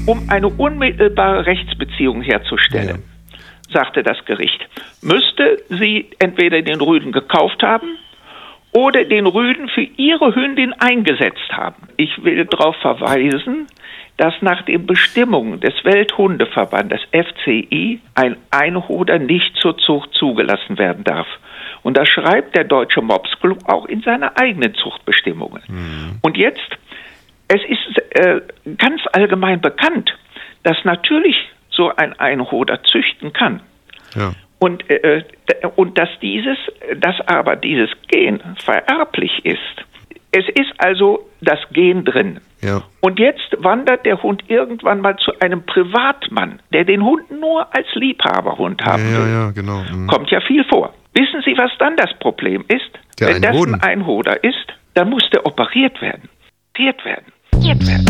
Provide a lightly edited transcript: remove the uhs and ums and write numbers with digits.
Um eine unmittelbare Rechtsbeziehung herzustellen, sagte das Gericht, müsste sie entweder den Rüden gekauft haben oder den Rüden für ihre Hündin eingesetzt haben. Ich will darauf verweisen, dass nach den Bestimmungen des Welthundeverbandes FCI ein Einhoder nicht zur Zucht zugelassen werden darf. Und das schreibt der Deutsche Mopsclub auch in seine eigenen Zuchtbestimmungen. Und jetzt, es ist ganz allgemein bekannt, dass natürlich so ein Einhoder züchten kann. Ja. Und dass aber dieses Gen vererblich ist. Es ist also das Gen drin. Ja. Und jetzt wandert der Hund irgendwann mal zu einem Privatmann, der den Hund nur als Liebhaberhund haben will. Ja, genau. Kommt ja viel vor. Wissen Sie, was dann das Problem ist? Der Wenn das Einhoden. ein Einhoder ist, dann muss der operiert werden.